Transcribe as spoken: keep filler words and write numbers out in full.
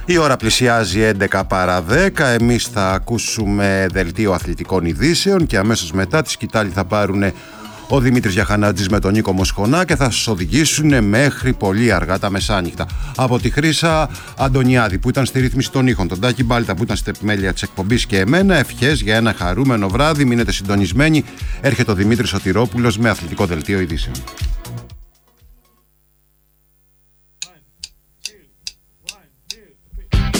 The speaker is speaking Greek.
Η ώρα πλησιάζει έντεκα παρά δέκα. Εμείς θα ακούσουμε δελτίο αθλητικών ειδήσεων και αμέσως μετά τη σκητάλη θα πάρουν ο Δημήτρης Γιαχανάτζης με τον Νίκο Μοσχονά και θα σας οδηγήσουν μέχρι πολύ αργά τα μεσάνυχτα. Από τη Χρύσα Αντωνιάδη που ήταν στη ρύθμιση των ήχων, τον Τάκη Μπάλτα που ήταν στην επιμέλεια της εκπομπής και εμένα, ευχές για ένα χαρούμενο βράδυ. Μείνετε συντονισμένοι. Έρχεται ο Δημήτρης Σωτηρόπουλος με αθλητικό δελτίο ειδήσεων.